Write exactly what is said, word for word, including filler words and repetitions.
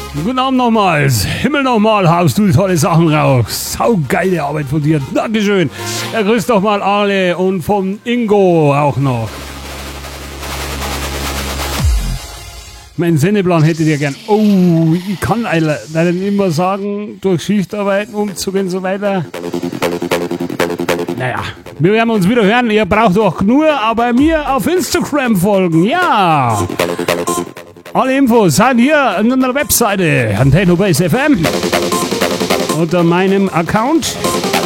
Guten Abend nochmals. Himmel nochmal, hast du tolle Sachen raus. Saugeile Arbeit von dir. Dankeschön. Ja, grüß doch mal alle und vom Ingo auch noch. Mein Sendeplan hättet ihr gern. Oh, ich kann leider nicht immer sagen, durch Schichtarbeiten, Umzug und so weiter. Naja, wir werden uns wieder hören. Ihr braucht auch nur bei mir auf Instagram folgen. Ja. Alle Infos sind hier an der Webseite an Technobase F M unter meinem Account.